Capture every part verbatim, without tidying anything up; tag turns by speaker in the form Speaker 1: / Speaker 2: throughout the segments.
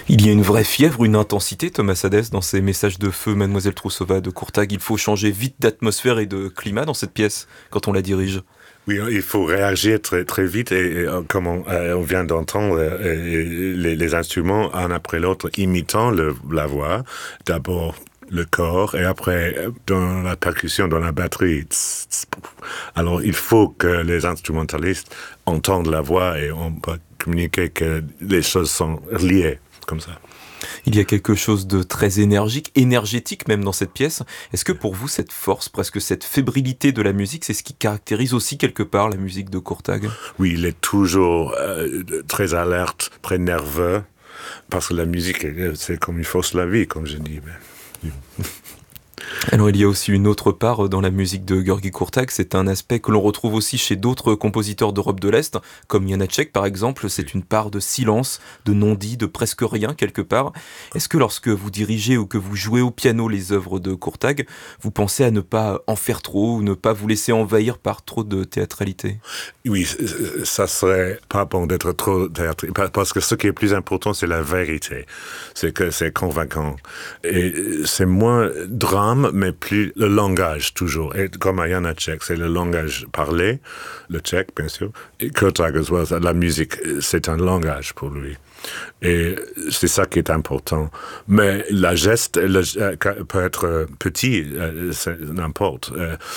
Speaker 1: Il y a une vraie fièvre, une intensité, Thomas Hadès, dans ces messages de feu, Mademoiselle Troussova de Courtag. Il faut changer vite d'atmosphère et de climat dans cette pièce quand on la dirige.
Speaker 2: Oui, il faut réagir très, très vite et, et comme on, euh, on vient d'entendre euh, les, les instruments un après l'autre imitant le, la voix. D'abord le corps et après dans la percussion, dans la batterie. Alors il faut que les instrumentalistes entendent la voix et on peut communiquer que les choses sont liées comme ça.
Speaker 1: Il y a quelque chose de très énergique, énergétique même dans cette pièce. Est-ce que pour vous, cette force, presque cette fébrilité de la musique, c'est ce qui caractérise aussi quelque part la musique de Courtag ?
Speaker 2: Oui, il est toujours euh, très alerte, très nerveux, parce que la musique, c'est comme une fausse la vie, comme je dis. Mais...
Speaker 1: Alors il y a aussi une autre part dans la musique de György Kurtág, c'est un aspect que l'on retrouve aussi chez d'autres compositeurs d'Europe de l'Est, comme Janáček par exemple, c'est une part de silence, de non-dit, de presque rien quelque part. Est-ce que lorsque vous dirigez ou que vous jouez au piano les œuvres de Kurtág, vous pensez à ne pas en faire trop ou ne pas vous laisser envahir par trop de théâtralité ?
Speaker 2: Oui, ça serait pas bon d'être trop théâtral, parce que ce qui est plus important, c'est la vérité, c'est que c'est convaincant. Et c'est moins drame, mais plus le langage, toujours. Et comme à Janáček, c'est le langage parlé, le tchèque, bien sûr. Et Kurtág, la musique, c'est un langage pour lui. Et c'est ça qui est important. Mais la geste le, peut être petit, n'importe.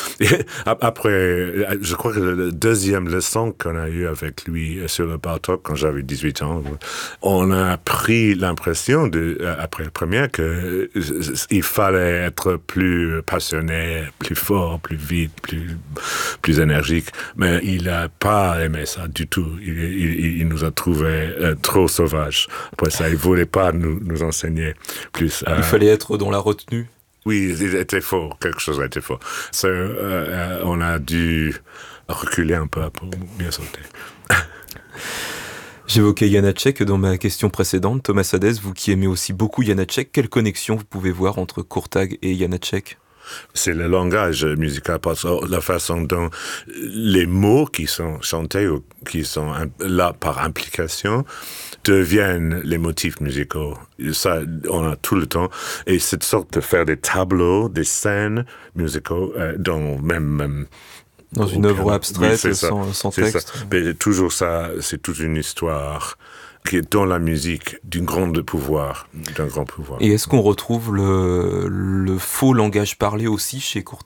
Speaker 2: Après, je crois que la deuxième leçon qu'on a eue avec lui sur le Bartók, quand j'avais dix-huit ans, on a pris l'impression, de, après la première, qu'il fallait être plus passionné, plus fort, plus vite, plus, plus énergique. Mais il n'a pas aimé ça du tout. Il, il, il nous a trouvé trop sauvages. Après ça, il ne voulait pas nous, nous enseigner plus.
Speaker 1: Il euh... fallait être dans la retenue.
Speaker 2: Oui, il était fort, quelque chose était fort. So, euh, on a dû reculer un peu pour bien sauter.
Speaker 1: J'évoquais Janáček dans ma question précédente. Thomas Hadès, vous qui aimez aussi beaucoup Janáček, quelle connexion vous pouvez voir entre Kurtág et Janáček ?
Speaker 2: C'est le langage musical, parce que la façon dont les mots qui sont chantés ou qui sont là par implication deviennent les motifs musicaux. Ça, on a tout le temps. Et cette sorte de faire des tableaux, des scènes musicaux, euh, dont même... même
Speaker 1: dans une œuvre abstraite,
Speaker 2: oui,
Speaker 1: sans, sans texte.
Speaker 2: Ça. Mais toujours ça, c'est toute une histoire qui est dans la musique d'une grande pouvoir, d'un grand pouvoir.
Speaker 1: Et est-ce qu'on retrouve le, le faux langage parlé aussi chez Kurtág ?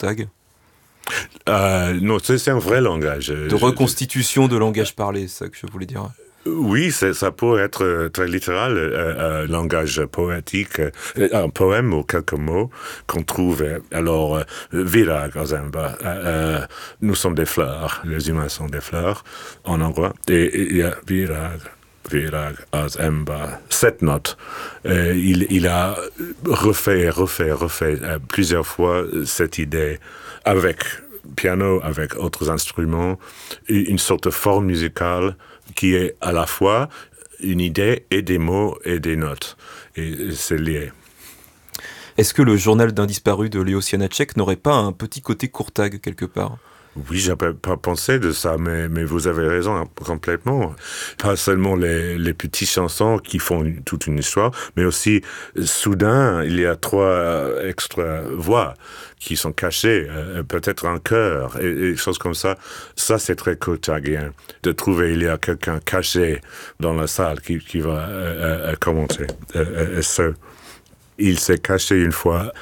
Speaker 2: euh, Non, c'est, c'est un vrai langage.
Speaker 1: De reconstitution de langage parlé, c'est ça que je voulais dire.
Speaker 2: Oui, c'est, ça peut être très littéral, euh, un langage poétique, euh, un poème ou quelques mots qu'on trouve. Alors, euh, virag, azemba, euh, nous sommes des fleurs, les humains sont des fleurs en hongrois, et il y a virag. Virag, azemba, sept notes. Euh, il, il a refait, refait, refait euh, plusieurs fois cette idée avec piano, avec autres instruments, une sorte de forme musicale qui est à la fois une idée et des mots et des notes. Et c'est lié.
Speaker 1: Est-ce que le journal d'un disparu de Leos Janáček n'aurait pas un petit côté Kurtág quelque part ?
Speaker 2: Oui, j'avais pas pensé de ça, mais, mais vous avez raison hein, complètement. Pas seulement les, les petites chansons qui font une, toute une histoire, mais aussi, soudain, il y a trois extra voix qui sont cachées, euh, peut-être un chœur, et, et des choses comme ça. Ça, c'est très kurtagien, de trouver il y a quelqu'un caché dans la salle qui, qui va euh, euh, commenter. Euh, euh, ce, il s'est caché une fois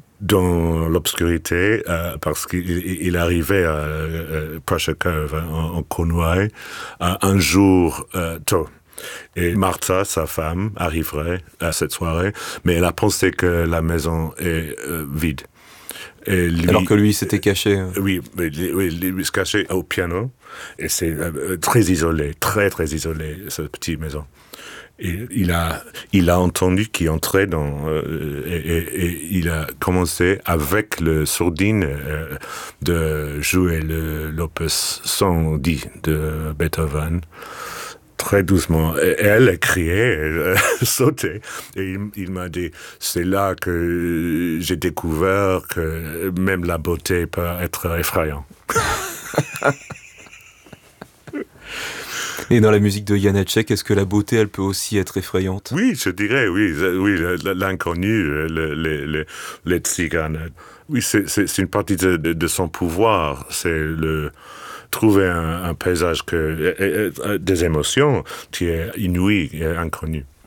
Speaker 2: dans l'obscurité, euh, parce qu'il il arrivait à euh, Prachakov, en, en Cornouailles, un jour euh, tôt. Et Martha, sa femme, arriverait à cette soirée, mais elle a pensé que la maison est euh, vide. Et lui,
Speaker 1: alors que lui s'était caché.
Speaker 2: Oui, oui, lui, lui se cachait au piano, et c'est euh, très isolé, très très isolé, cette petite maison. Et il a, il a entendu qu'il entrait dans, euh, et, et, et il a commencé avec le sourdine euh, de jouer le, l'opus cent dix de Beethoven. Très doucement. Et elle a crié, elle a sauté. Et il, il m'a dit, c'est là que j'ai découvert que même la beauté peut être effrayante.
Speaker 1: Et dans la musique de Janacek, est-ce que la beauté, elle peut aussi être effrayante?
Speaker 2: Oui, je dirais, oui, oui, l'inconnu, les, les, les tziganes. Oui, c'est, c'est, c'est une partie de, de, de son pouvoir, c'est le trouver un, un paysage que, et, et, des émotions qui est inouï et inconnu.